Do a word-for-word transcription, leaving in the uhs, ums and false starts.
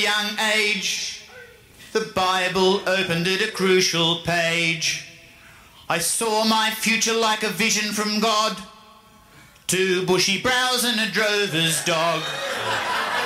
young age, the Bible opened at a crucial page. I saw my future like a vision from God, two bushy brows and a drover's dog.